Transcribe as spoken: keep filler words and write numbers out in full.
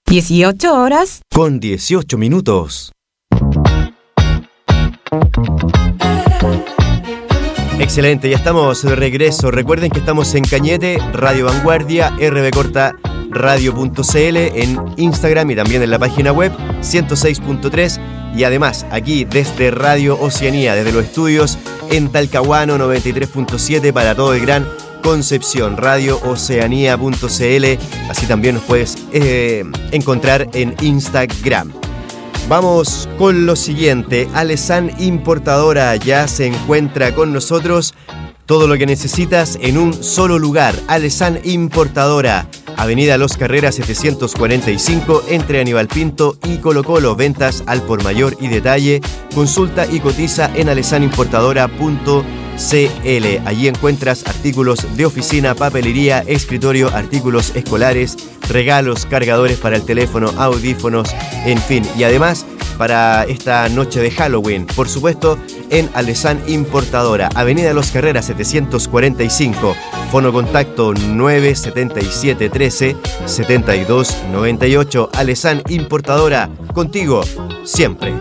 dieciocho horas con dieciocho minutos. Excelente, ya estamos de regreso. Recuerden que estamos en Cañete, Radio Vanguardia, R B Corta radio punto c l, en Instagram y también en la página web ciento seis punto tres, y además aquí desde Radio Oceanía, desde los estudios en Talcahuano noventa y tres punto siete para todo el Gran Concepción, radio oceanía punto c l. Así también nos puedes eh, encontrar en Instagram. Vamos con lo siguiente. Alesan Importadora ya se encuentra con nosotros. Todo lo que necesitas en un solo lugar. Alesan Importadora, Avenida Los Carreras setecientos cuarenta y cinco, entre Aníbal Pinto y Colo Colo. Ventas al por mayor y detalle. Consulta y cotiza en alesan importadora punto c l. Allí encuentras artículos de oficina, papelería, escritorio, artículos escolares, regalos, cargadores para el teléfono, audífonos, en fin. Y además, para esta noche de Halloween, por supuesto, en Alesan Importadora, Avenida Los Carreras setecientos cuarenta y cinco, fono contacto nueve siete siete uno tres siete dos nueve ocho. Alesan Importadora, contigo siempre.